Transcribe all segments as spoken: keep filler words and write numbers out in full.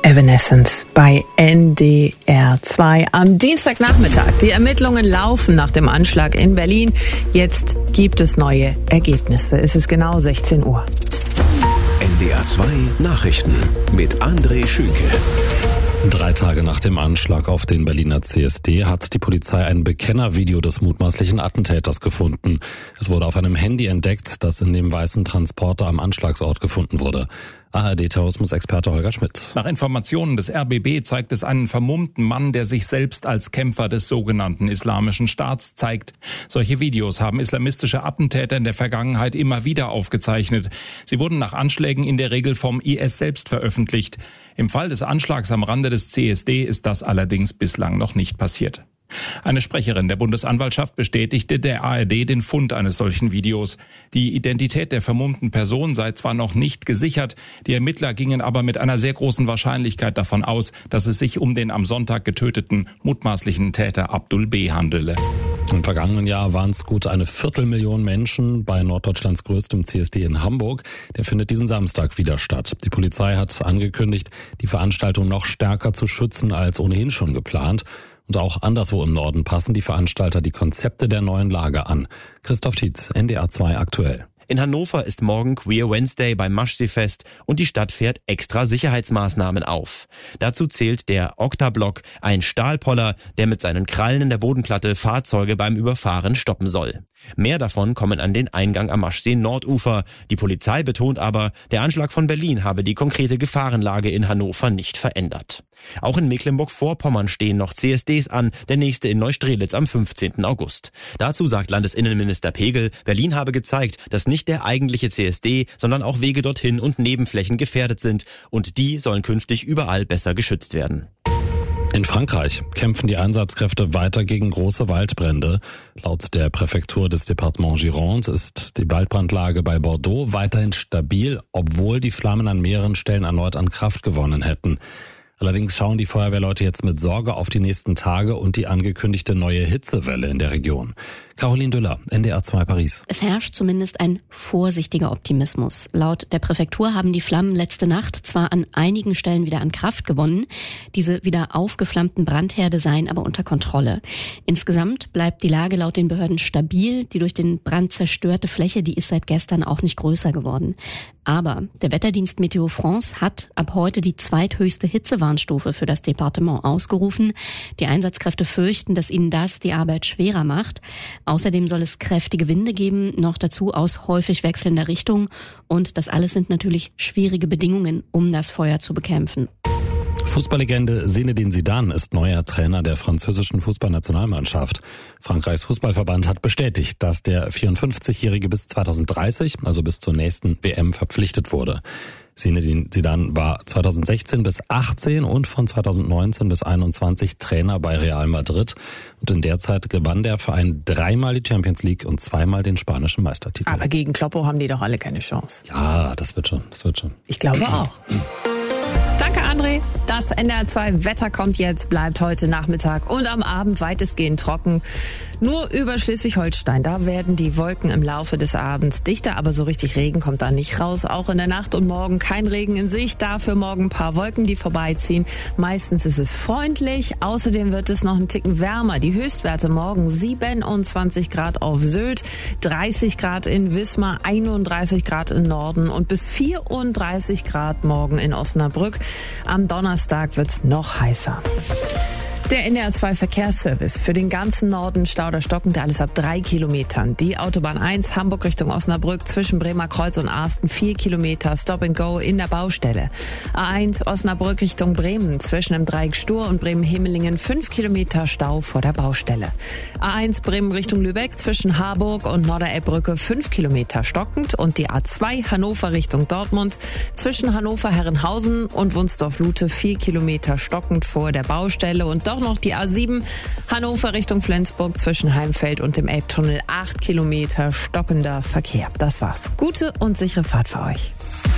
Evanescence bei N D R zwei am Dienstagnachmittag. Die Ermittlungen laufen nach dem Anschlag in Berlin. Jetzt gibt es neue Ergebnisse. Es ist genau sechzehn Uhr. N D R zwei Nachrichten mit André Schünke. Drei Tage nach dem Anschlag auf den Berliner C S D hat die Polizei ein Bekennervideo des mutmaßlichen Attentäters gefunden. Es wurde auf einem Handy entdeckt, das in dem weißen Transporter am Anschlagsort gefunden wurde. A R D-Terrorismus-Experte Holger Schmidt. Nach Informationen des R B B zeigt es einen vermummten Mann, der sich selbst als Kämpfer des sogenannten Islamischen Staats zeigt. Solche Videos haben islamistische Attentäter in der Vergangenheit immer wieder aufgezeichnet. Sie wurden nach Anschlägen in der Regel vom I S selbst veröffentlicht. Im Fall des Anschlags am Rande des C S D ist das allerdings bislang noch nicht passiert. Eine Sprecherin der Bundesanwaltschaft bestätigte der A R D den Fund eines solchen Videos. Die Identität der vermummten Person sei zwar noch nicht gesichert, die Ermittler gingen aber mit einer sehr großen Wahrscheinlichkeit davon aus, dass es sich um den am Sonntag getöteten mutmaßlichen Täter Abdul B. handele. Im vergangenen Jahr waren es gut eine Viertelmillion Menschen bei Norddeutschlands größtem C S D in Hamburg. Der findet diesen Samstag wieder statt. Die Polizei hat angekündigt, die Veranstaltung noch stärker zu schützen als ohnehin schon geplant. Und auch anderswo im Norden passen die Veranstalter die Konzepte der neuen Lage an. Christoph Tietz, N D R zwei aktuell. In Hannover ist morgen Queer Wednesday beim Maschseefest und die Stadt fährt extra Sicherheitsmaßnahmen auf. Dazu zählt der Oktablock, ein Stahlpoller, der mit seinen Krallen in der Bodenplatte Fahrzeuge beim Überfahren stoppen soll. Mehr davon kommen an den Eingang am Maschsee Nordufer. Die Polizei betont aber, der Anschlag von Berlin habe die konkrete Gefahrenlage in Hannover nicht verändert. Auch in Mecklenburg-Vorpommern stehen noch C S Ds an, der nächste in Neustrelitz am fünfzehnten August. Dazu sagt Landesinnenminister Pegel, Berlin habe gezeigt, dass nicht der eigentliche C S D, sondern auch Wege dorthin und Nebenflächen gefährdet sind. Und die sollen künftig überall besser geschützt werden. In Frankreich kämpfen die Einsatzkräfte weiter gegen große Waldbrände. Laut der Präfektur des Departements Gironde ist die Waldbrandlage bei Bordeaux weiterhin stabil, obwohl die Flammen an mehreren Stellen erneut an Kraft gewonnen hätten. Allerdings schauen die Feuerwehrleute jetzt mit Sorge auf die nächsten Tage und die angekündigte neue Hitzewelle in der Region. Caroline Düller, N D R zwei Paris. Es herrscht zumindest ein vorsichtiger Optimismus. Laut der Präfektur haben die Flammen letzte Nacht zwar an einigen Stellen wieder an Kraft gewonnen, diese wieder aufgeflammten Brandherde seien aber unter Kontrolle. Insgesamt bleibt die Lage laut den Behörden stabil. Die durch den Brand zerstörte Fläche, die ist seit gestern auch nicht größer geworden. Aber der Wetterdienst Meteo France hat ab heute die zweithöchste Hitzewarnstufe für das Departement ausgerufen. Die Einsatzkräfte fürchten, dass ihnen das die Arbeit schwerer macht. Außerdem soll es kräftige Winde geben, noch dazu aus häufig wechselnder Richtung. Und das alles sind natürlich schwierige Bedingungen, um das Feuer zu bekämpfen. Fußballlegende Zinedine Zidane ist neuer Trainer der französischen Fußballnationalmannschaft. Frankreichs Fußballverband hat bestätigt, dass der vierundfünfzigjährige bis zweitausenddreißig, also bis zur nächsten W M, verpflichtet wurde. Zinedine Zidane war zweitausendsechzehn bis achtzehn und von zweitausendneunzehn bis einundzwanzig Trainer bei Real Madrid. Und in der Zeit gewann der Verein dreimal die Champions League und zweimal den spanischen Meistertitel. Aber gegen Kloppo haben die doch alle keine Chance. Ja, das wird schon, das wird schon. Ich glaube auch. Danke, André. Das N D R zwei Wetter kommt jetzt, bleibt heute Nachmittag und am Abend weitestgehend trocken. Nur über Schleswig-Holstein, da werden die Wolken im Laufe des Abends dichter, aber so richtig Regen kommt da nicht raus. Auch in der Nacht und morgen kein Regen in Sicht, dafür morgen ein paar Wolken, die vorbeiziehen. Meistens ist es freundlich, außerdem wird es noch einen Ticken wärmer. Die Höchstwerte morgen siebenundzwanzig Grad auf Sylt, dreißig Grad in Wismar, einunddreißig Grad im Norden und bis vierunddreißig Grad morgen in Osnabrück. Am Donnerstag wird's noch heißer. Der N D R zwei Verkehrsservice für den ganzen Norden Stauder stockend, alles ab drei Kilometern. Die Autobahn eins Hamburg Richtung Osnabrück zwischen Bremer Kreuz und Arsten vier Kilometer Stop and Go in der Baustelle. A eins Osnabrück Richtung Bremen zwischen dem Dreieck Stur und Bremen-Himmelingen fünf Kilometer Stau vor der Baustelle. A eins Bremen Richtung Lübeck zwischen Harburg und Norderelbbrücke fünf Kilometer stockend und die A zwei Hannover Richtung Dortmund zwischen Hannover-Herrenhausen und Wunsdorf-Lute vier Kilometer stockend vor der Baustelle und auch noch die A sieben Hannover Richtung Flensburg zwischen Heimfeld und dem Elbtunnel acht Kilometer stockender Verkehr. Das war's. Gute und sichere Fahrt für euch.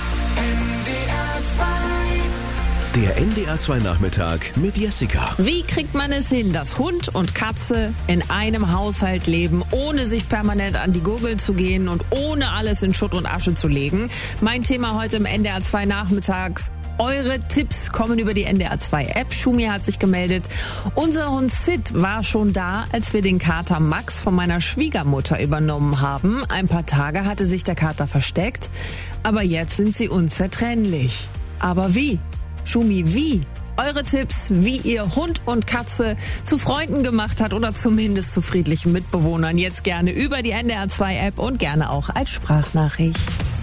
Der N D R zwei Nachmittag mit Jessica. Wie kriegt man es hin, dass Hund und Katze in einem Haushalt leben, ohne sich permanent an die Gurgel zu gehen und ohne alles in Schutt und Asche zu legen? Mein Thema heute im N D R zwei Nachmittags. Eure Tipps kommen über die N D R zwei App. Schumi hat sich gemeldet. Unser Hund Sid war schon da, als wir den Kater Max von meiner Schwiegermutter übernommen haben. Ein paar Tage hatte sich der Kater versteckt, aber jetzt sind sie unzertrennlich. Aber wie? Schumi, wie? Eure Tipps, wie ihr Hund und Katze zu Freunden gemacht hat oder zumindest zu friedlichen Mitbewohnern, jetzt gerne über die N D R zwei App und gerne auch als Sprachnachricht.